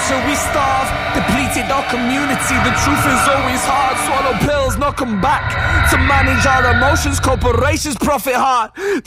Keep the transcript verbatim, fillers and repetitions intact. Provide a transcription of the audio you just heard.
Should we starve? Depleted our community. The truth is always hard. Swallow pills, knock 'em back. To manage our emotions, corporations profit hard.